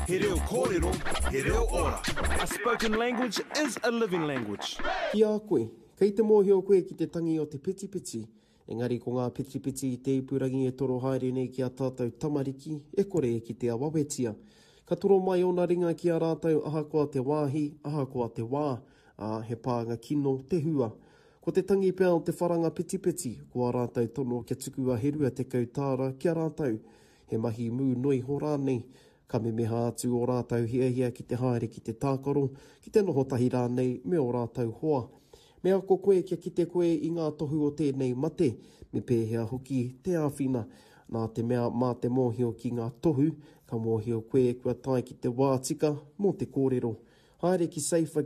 He reo kōrero, he reo ora. A spoken language is a living language. Ki a koe, kei te mōhio koe ki te tangi o te piti. Engari ko ngā piti i te ipurangi e toro haere nei ki a tātou tamariki, e kore e ki te awawetia. Ka toro mai o na ringa ki a rātou ahakoa te wāhi, ahakoa te wā, he pānga kino te hua. Ko te tangi pēr o te wharanga piti, ko a rātou tono kia tuku a herua te kautāra ki a rātou. He mahi mū noi ho rānei, ka me meha atu o rātou hia ki te haere ki te tākaro, ki te noho tahi rānei me o rātou hoa. Me ako koe kia ki te koe i ngā tohu o tēnei mate, me pēhea hoki te āwhina, nā te mea mā te mōhio ki ngā tohu, ka mōhio koe kua tai ki te wātika mō te kōrero. Haere ki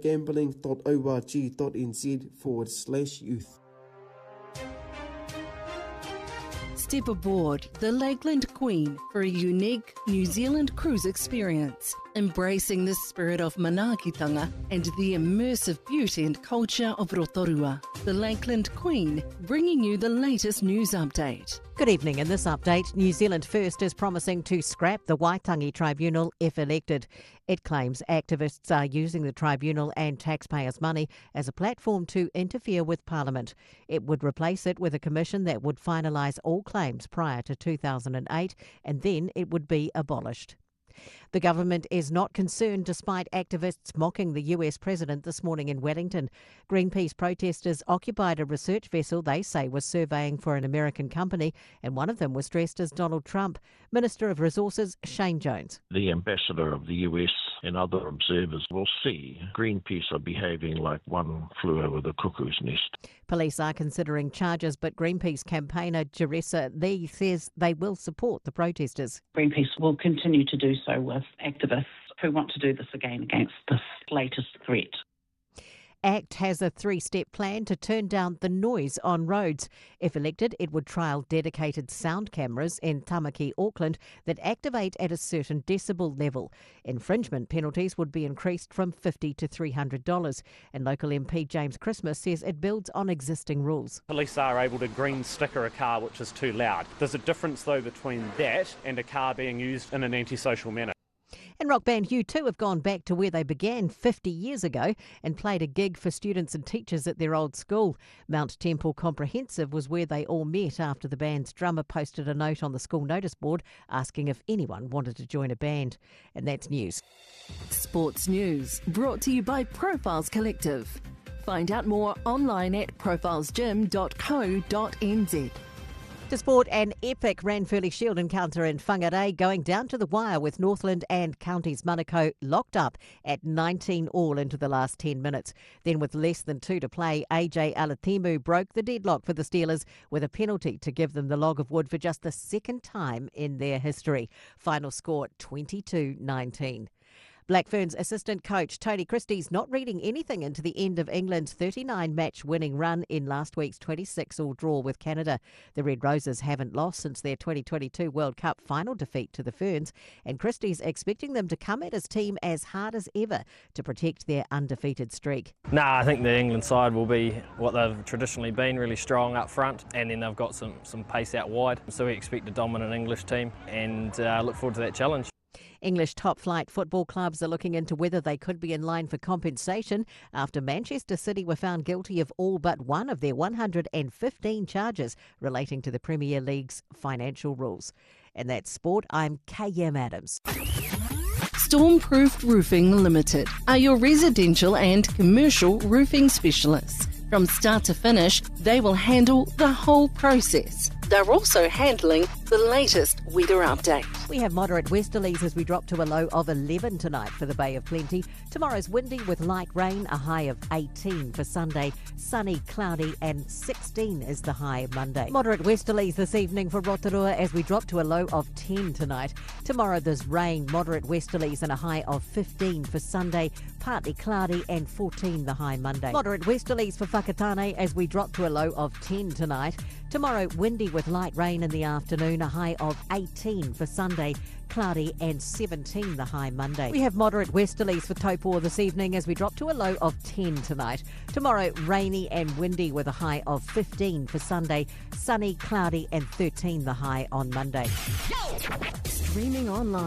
safergambling.org.nz/youth. Step aboard the Lakeland Queen for a unique New Zealand cruise experience, embracing the spirit of manaakitanga and the immersive beauty and culture of Rotorua. The Lakeland Queen, bringing you the latest news update. Good evening. In this update, New Zealand First is promising to scrap the Waitangi Tribunal if elected. It claims activists are using the tribunal and taxpayers' money as a platform to interfere with Parliament. It would replace it with a commission that would finalise all claims prior to 2008, and then it would be abolished. The government is not concerned despite activists mocking the US president this morning in Wellington. Greenpeace protesters occupied a research vessel they say was surveying for an American company, and one of them was dressed as Donald Trump. Minister of Resources Shane Jones. The ambassador of the US and other observers will see Greenpeace are behaving like one flew over the cuckoo's nest. Police are considering charges, but Greenpeace campaigner Jeressa Lee says they will support the protesters. Greenpeace will continue to do so with activists who want to do this again against this latest threat. ACT has a three-step plan to turn down the noise on roads. If elected, it would trial dedicated sound cameras in Tamaki, Auckland, that activate at a certain decibel level. Infringement penalties would be increased from $50 to $300, and local MP James Christmas says it builds on existing rules. Police are able to green sticker a car which is too loud. There's a difference, though, between that and a car being used in an antisocial manner. And rock band U2 have gone back to where they began 50 years ago and played a gig for students and teachers at their old school. Mount Temple Comprehensive was where they all met after the band's drummer posted a note on the school notice board asking if anyone wanted to join a band. And that's news. Sports news brought to you by Profiles Collective. Find out more online at profilesgym.co.nz. To sport, an epic Ranfurly Shield encounter in Whangarei going down to the wire with Northland and Counties Manukau locked up at 19 all into the last 10 minutes. Then with less than 2 to play, AJ Alatimu broke the deadlock for the Steelers with a penalty to give them the log of wood for just the second time in their history. Final score 22-19. Black Ferns assistant coach Tony Christie's not reading anything into the end of England's 39-match winning run in last week's 26-all draw with Canada. The Red Roses haven't lost since their 2022 World Cup final defeat to the Ferns, and Christie's expecting them to come at his team as hard as ever to protect their undefeated streak. I think the England side will be what they've traditionally been, really strong up front, and then they've got some pace out wide. So we expect a dominant English team and look forward to that challenge. English top-flight football clubs are looking into whether they could be in line for compensation after Manchester City were found guilty of all but one of their 115 charges relating to the Premier League's financial rules. And that's sport. I'm KM Adams. Stormproof Roofing Limited are your residential and commercial roofing specialists. From start to finish, they will handle the whole process. They're also handling the latest weather update. We have moderate westerlies as we drop to a low of 11 tonight for the Bay of Plenty. Tomorrow's windy with light rain, a high of 18 for Sunday. Sunny, cloudy and 16 is the high Monday. Moderate westerlies this evening for Rotorua as we drop to a low of 10 tonight. Tomorrow there's rain, moderate westerlies and a high of 15 for Sunday. Partly cloudy and 14 the high Monday. Moderate westerlies for Whakatane as we drop to a low of 10 tonight. Tomorrow windy with light rain in the afternoon, a high of 18 for Sunday. Cloudy and 17 the high Monday. We have moderate westerlies for Taupo this evening as we drop to a low of 10 tonight. Tomorrow rainy and windy with a high of 15 for Sunday. Sunny, cloudy and 13 the high on Monday. Streaming online